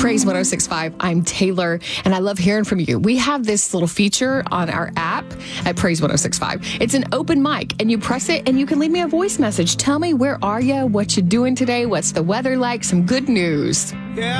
Praise 106.5. I'm Taylor, and I love hearing from you. We have this little feature on our app at Praise 106.5. It's an open mic, and you press it, and you can leave me a voice message. Tell me, where are you? What you doing today? What's the weather like? Some good news. Yeah.